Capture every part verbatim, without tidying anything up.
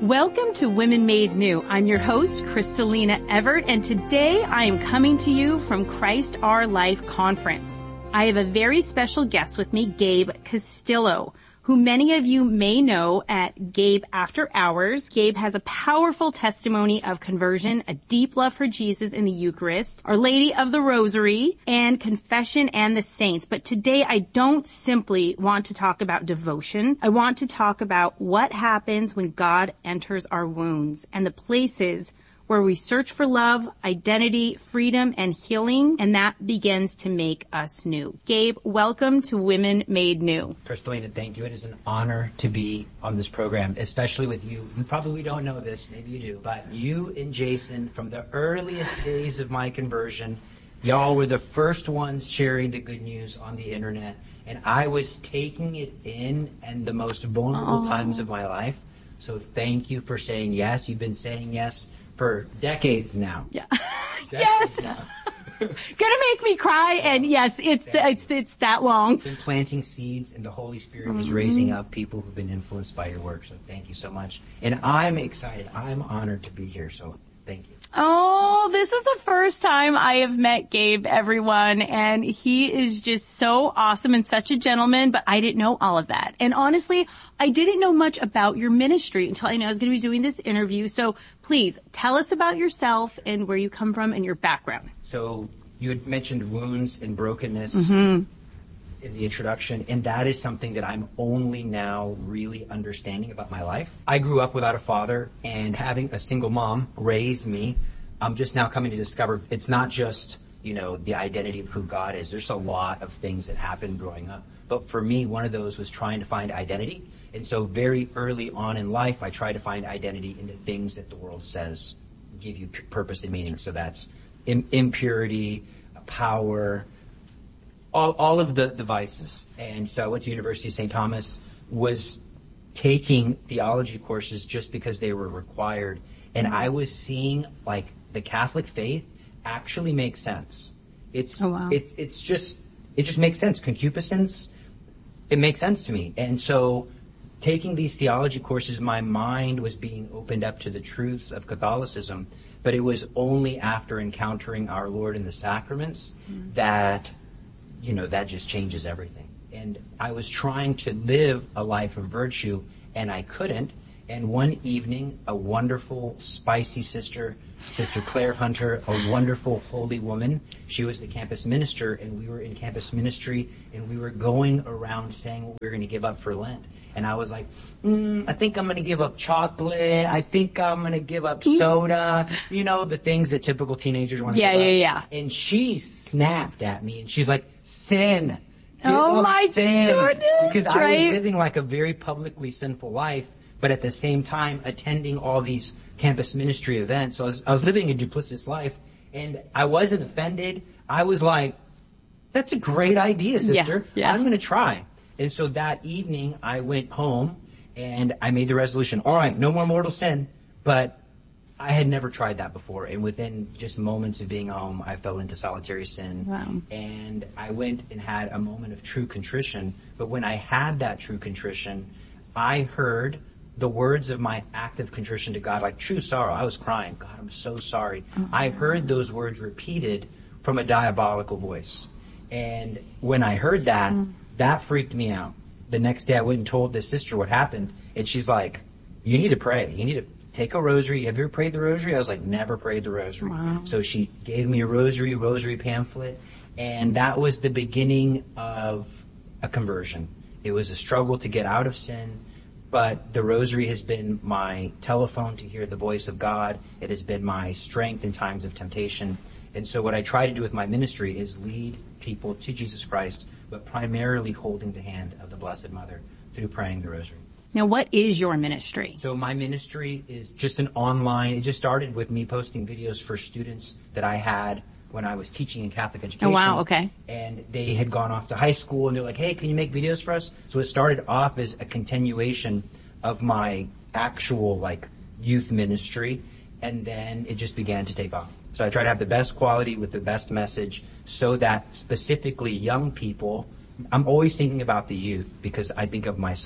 Welcome to Women Made New. I'm your host, Kristalina Everett, and today I am coming to you from Christ Our Life Conference. I have a very special guest with me, Gabe Castillo, who many of you may know at Gabe After Hours. Gabe has a powerful testimony of conversion, a deep love for Jesus in the Eucharist, Our Lady of the Rosary, and confession and the saints. But today I don't simply want to talk about devotion. I want to talk about what happens when God enters our wounds and the places where we search for love, identity, freedom, and healing, and that begins to make us new. Gabe, welcome to Women Made New. Kristalina, thank you. It is an honor to be on this program, especially with you. You probably don't know this, maybe you do, but you and Jason, from the earliest days of my conversion, y'all were the first ones sharing the good news on the internet, and I was taking it in in the most vulnerable Aww. times of my life. So thank you for saying yes. You've been saying yes for decades now. Yeah. Yes. Now. Gonna make me cry, and yes, it's the, it's it's that long. You've been planting seeds, and the Holy Spirit mm-hmm. is raising up people who've been influenced by your work. So thank you so much. And I'm excited. I'm honored to be here. So thank you. Oh, this is the first time I have met Gabe, everyone, and he is just so awesome and such a gentleman, but I didn't know all of that. And honestly, I didn't know much about your ministry until I knew I was going to be doing this interview. So please tell us about yourself and where you come from and your background. So you had mentioned wounds and brokenness mm-hmm. in the introduction, and that is something that I'm only now really understanding about my life. I grew up without a father, and having a single mom raise me, I'm just now coming to discover it's not just, you know, the identity of who God is. There's a lot of things that happened growing up. But for me, one of those was trying to find identity. And so very early on in life, I tried to find identity in the things that the world says give you p- purpose and meaning. So that's im- impurity, power, all, all of the, the vices. And so I went to University of Saint Thomas, was taking theology courses just because they were required. And I was seeing, like, the Catholic faith actually makes sense. It's, oh, wow. it's, it's just, it just makes sense. Concupiscence, it makes sense to me. And so taking these theology courses, my mind was being opened up to the truths of Catholicism, but it was only after encountering our Lord in the sacraments mm. that, you know, that just changes everything. And I was trying to live a life of virtue, and I couldn't. And one evening, a wonderful, spicy sister, Sister Claire Hunter, a wonderful, holy woman, she was the campus minister, and we were in campus ministry, and we were going around saying what we were going to give up for Lent. And I was like, mm, I think I'm going to give up chocolate. I think I'm going to give up soda. You know, the things that typical teenagers want to yeah, give up. Yeah, yeah, yeah. And she snapped at me, and she's like, sin. Oh, my sin. goodness, Because right? I was living like a very publicly sinful life, but at the same time attending all these campus ministry events. So I was, I was living a duplicitous life, and I wasn't offended. I was like, that's a great idea, sister. Yeah, yeah. I'm going to try. And so that evening I went home and I made the resolution, all right, no more mortal sin. But I had never tried that before. And within just moments of being home, I fell into solitary sin. Wow. And I went and had a moment of true contrition. But when I had that true contrition, I heard the words of my active contrition to God, like true sorrow. I was crying. God, I'm so sorry. Oh. I heard those words repeated from a diabolical voice. And when I heard that, mm. that freaked me out. The next day I went and told this sister what happened. And she's like, you need to pray. You need to take a rosary. Have you ever prayed the rosary? I was like, never prayed the rosary. Wow. So she gave me a rosary, rosary pamphlet. And that was the beginning of a conversion. It was a struggle to get out of sin. But the rosary has been my telephone to hear the voice of God. It has been my strength in times of temptation. And so what I try to do with my ministry is lead people to Jesus Christ, but primarily holding the hand of the Blessed Mother through praying the rosary. Now, what is your ministry? So my ministry is just an online, it just started with me posting videos for students that I had when I was teaching in Catholic education. Oh, wow, okay. And they had gone off to high school, and they're like, hey, can you make videos for us? So it started off as a continuation of my actual, like, youth ministry, and then it just began to take off. So I try to have the best quality with the best message so that specifically young people, I'm always thinking about the youth because I think of myself.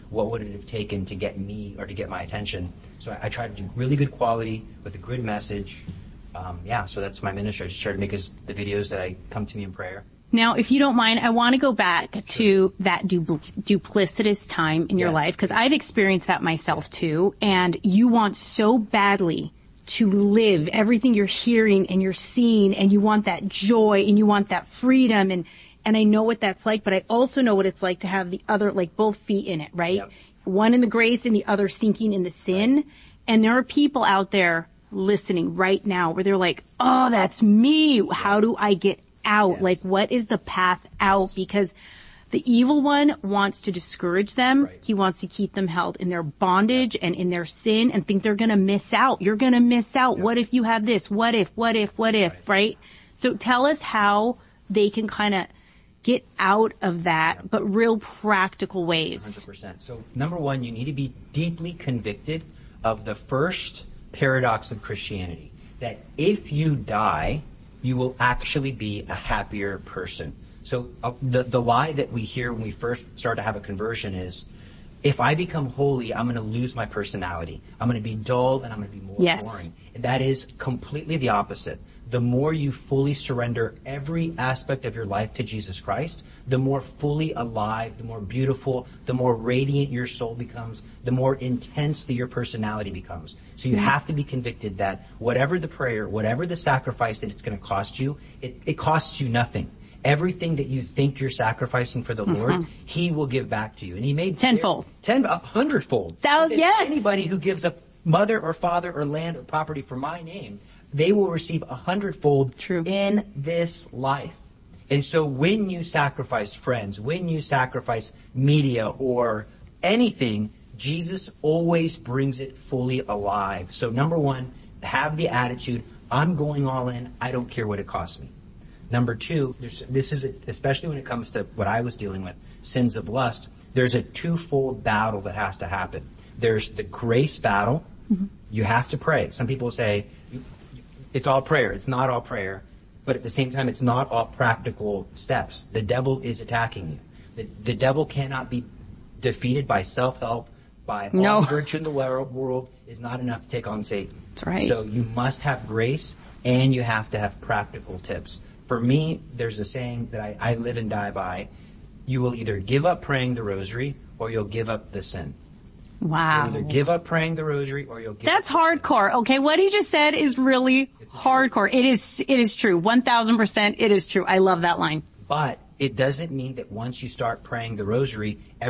what would it have taken to get me or to get my attention? So I, I try to do really good quality with a good message. Um, yeah, so that's my ministry. I just try to make as, the videos that I come to me in prayer. Now, if you don't mind, I want to go back sure. to that du- duplicitous time in your yes. life, because I've experienced that myself too, and you want so badly to live everything you're hearing and you're seeing, and you want that joy and you want that freedom, and and I know what that's like, but I also know what it's like to have the other, like both feet in it, right? Yep. One in the grace and the other sinking in the sin. Right. And there are people out there listening right now where they're like, oh, that's me. Yes. How do I get out? Yes. Like, what is the path out? Because the evil one wants to discourage them. Right. He wants to keep them held in their bondage and in their sin and think they're going to miss out. You're going to miss out. Yep. What if you have this? What if, what if, what if, right? right? So tell us how they can kind of get out of that, yep. but real practical ways. one hundred percent. So number one, you need to be deeply convicted of the first paradox of Christianity, that if you die, you will actually be a happier person. So uh, the the lie that we hear when we first start to have a conversion is, if I become holy, I'm going to lose my personality. I'm going to be dull and I'm going to be more yes. boring. And that is completely the opposite. The more you fully surrender every aspect of your life to Jesus Christ, the more fully alive, the more beautiful, the more radiant your soul becomes, the more intense that your personality becomes. So you mm-hmm. have to be convicted that whatever the prayer, whatever the sacrifice that it's going to cost you, it, it costs you nothing. Everything that you think you're sacrificing for the mm-hmm. Lord, He will give back to you. And He made tenfold, ten, a hundredfold. That, yes. Anybody who gives up mother or father or land or property for my name, they will receive a hundredfold True. in this life. And so when you sacrifice friends, when you sacrifice media or anything, Jesus always brings it fully alive. So number one, have the attitude, I'm going all in, I don't care what it costs me. Number two, there's, this is, a, especially when it comes to what I was dealing with, sins of lust, there's a twofold battle that has to happen. There's the grace battle. Mm-hmm. You have to pray. Some people say, it's all prayer. It's not all prayer. But at the same time, it's not all practical steps. The devil is attacking you. The, the devil cannot be defeated by self-help, by no. all virtue in the world is not enough to take on Satan. That's right. So you must have grace and you have to have practical tips. For me, there's a saying that I, I live and die by. You will either give up praying the rosary or you'll give up the sin. Wow. You'll either give up praying the rosary or you'll give That's up the hardcore. sin. Okay, what he just said is really hardcore. It is, it is true. one thousand percent it is true. I love that line. But it doesn't mean that once you start praying the rosary,